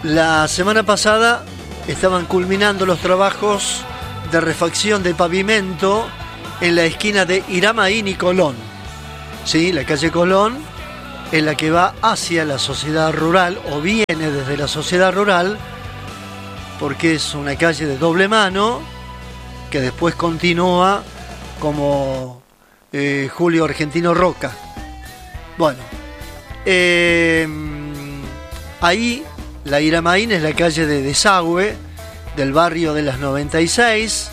La semana pasada estaban culminando los trabajos de refacción de pavimento en la esquina de Iramaín y Colón. Sí, la calle Colón, en la que va hacia la sociedad rural o viene desde la sociedad rural, porque es una calle de doble mano que después continúa como Julio Argentino Roca. Bueno, ahí la Iramaín es la calle de desagüe del barrio de las 96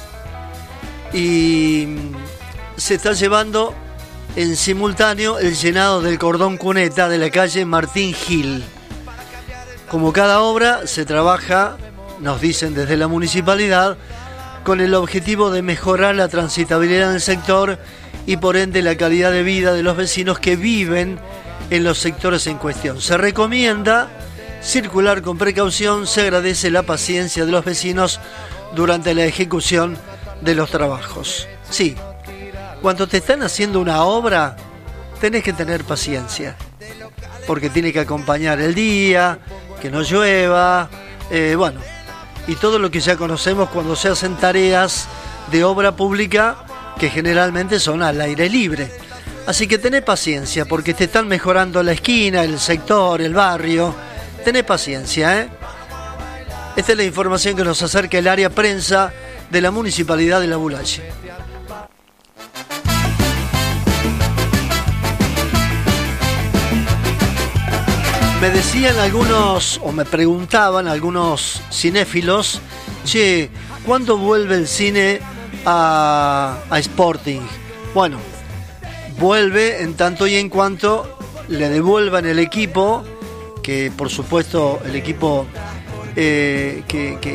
y se está llevando en simultáneo el llenado del cordón cuneta de la calle Martín Gil. Como cada obra se trabaja, nos dicen desde la municipalidad, con el objetivo de mejorar la transitabilidad del sector y por ende la calidad de vida de los vecinos que viven en los sectores en cuestión. Se recomienda circular con precaución, se agradece la paciencia de los vecinos durante la ejecución de los trabajos. Sí, cuando te están haciendo una obra, tenés que tener paciencia, porque tiene que acompañar el día, que no llueva, y todo lo que ya conocemos cuando se hacen tareas de obra pública que generalmente son al aire libre. Así que tené paciencia, porque te están mejorando la esquina, el sector, el barrio. Tené paciencia, ¿eh? Esta es la información que nos acerca el área prensa de la Municipalidad de La Bulaye. Me decían algunos, o me preguntaban algunos cinéfilos, che, ¿cuándo vuelve el cine a Sporting? Bueno, vuelve en tanto y en cuanto le devuelvan el equipo, que por supuesto el equipo que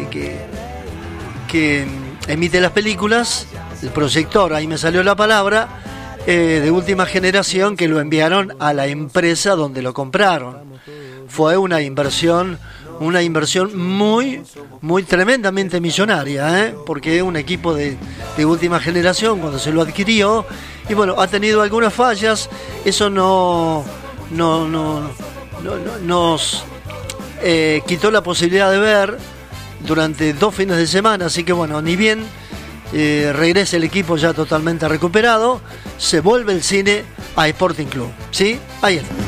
emite las películas, el proyector, ahí me salió la palabra, de última generación, que lo enviaron a la empresa donde lo compraron. Fue una inversión muy, muy tremendamente millonaria, porque es un equipo de última generación cuando se lo adquirió, y bueno, ha tenido algunas fallas. Eso nos quitó la posibilidad de ver durante 2 fines de semana, así que bueno, ni bien regrese el equipo ya totalmente recuperado, se vuelve el cine a Sporting Club, ¿sí? Ahí está.